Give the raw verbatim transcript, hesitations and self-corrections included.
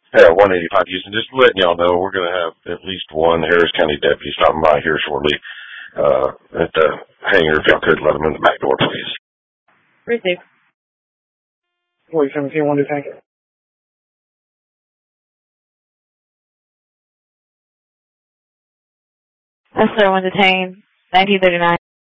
Yeah, one eighty-five Houston. Just letting y'all know we're going to have at least one Harris County deputy stopping by here shortly uh, at the hangar. If y'all could let them in the back door, please. Receive. Wait, seventeen, one to tank. That's one detained, nineteen thirty-nine.